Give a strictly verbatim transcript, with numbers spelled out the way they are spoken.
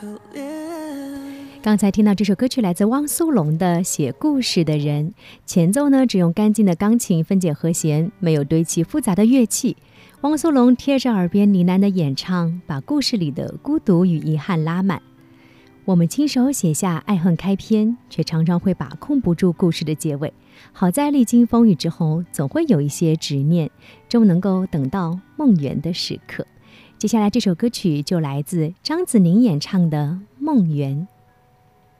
刚才听到这首歌曲来自汪苏泷的《写故事的人》，前奏呢只用干净的钢琴分解和弦，没有堆砌复杂的乐器。汪苏泷贴着耳边呢喃的演唱，把故事里的孤独与遗憾拉满。我们亲手写下爱恨开篇，却常常会把控不住故事的结尾。好在历经风雨之后，总会有一些执念，终能够等到梦圆的时刻。接下来这首歌曲就来自张子宁演唱的《梦圆》。